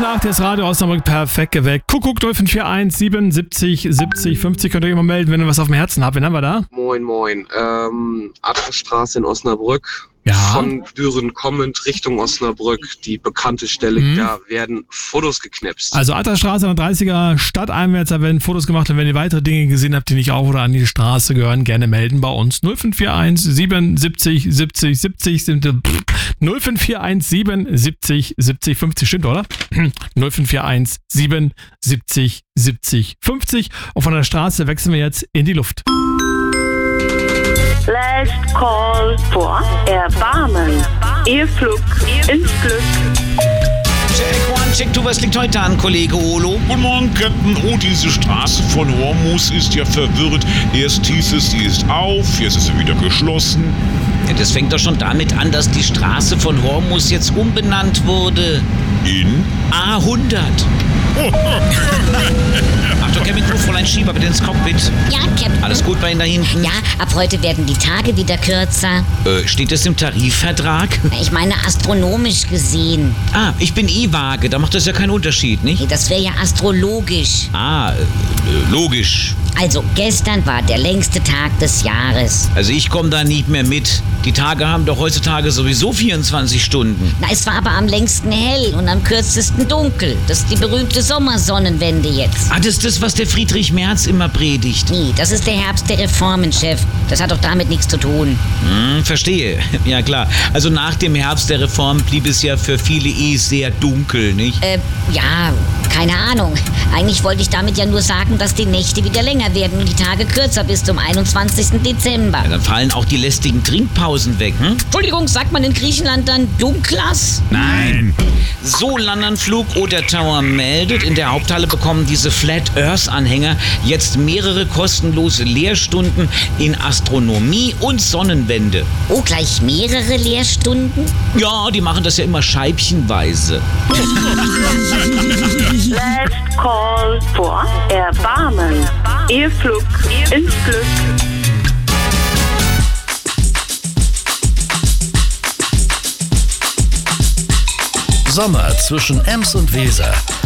8, hier ist Radio Osnabrück perfekt geweckt. Kuckuck 0541 77 70 50. Könnt ihr euch mal melden, wenn ihr was auf dem Herzen habt. Wen haben wir da? Moin. Adlerstraße in Osnabrück. Ja. Von Düren kommend Richtung Osnabrück, die bekannte Stelle, da werden Fotos geknipst. Also Adlerstraße an der 30er Stadteinwärts, da werden Fotos gemacht. Und wenn ihr weitere Dinge gesehen habt, die nicht auf oder an die Straße gehören, gerne melden bei uns. 0541 77 70 70 0541 77 70 50, stimmt, oder? 0541 77 70 50. Und von der Straße wechseln wir jetzt in die Luft. Last call for Erbarmen. Ihr Flug ins Glück. Check 1, Check 2, was liegt heute an, Kollege Olo? Guten Morgen, Captain. Oh, diese Straße von Hormus ist ja verwirrt. Erst hieß es, sie ist auf, jetzt ist sie wieder geschlossen. Ja, das fängt doch schon damit an, dass die Straße von Hormus jetzt umbenannt wurde. In? A100. Achtung, Captain Crew, Fräulein Schieber, bitte ins Cockpit. Ja, Captain. Alles gut bei Ihnen da hinten? Ja, ab heute werden die Tage wieder kürzer. Steht das im Tarifvertrag? Ich meine astronomisch gesehen. Ah, ich bin E-Waage, da macht das ja keinen Unterschied, nicht? Nee, das wäre ja astrologisch. Logisch. Also, gestern war der längste Tag des Jahres. Also ich komme da nicht mehr mit. Die Tage haben doch heutzutage sowieso 24 Stunden. Na, es war aber am längsten hell und am kürzesten dunkel. Das ist die berühmte Sommersonnenwende jetzt. Ah, das ist das, was der Friedrich Merz immer predigt. Nee, das ist der Herbst der Reformen, Chef. Das hat doch damit nichts zu tun. Verstehe. Ja, klar. Also nach dem Herbst der Reform blieb es ja für viele sehr dunkel, nicht? Ja, keine Ahnung. Eigentlich wollte ich damit ja nur sagen, dass die Nächte wieder länger werden und die Tage kürzer bis zum 21. Dezember. Ja, dann fallen auch die lästigen Trinkpausen weg, hm? Entschuldigung, sagt man in Griechenland dann Dunklas? Nein. So, Landanflug oder Tower meldet. In der Haupthalle bekommen diese Flat Earth Anhänger jetzt mehrere kostenlose Lehrstunden in Astronomie und Sonnenwende. Oh, gleich mehrere Lehrstunden? Ja, die machen das ja immer scheibchenweise. Last call for Erbarmen. Ihr Flug ins Glück. Sommer zwischen Ems und Weser.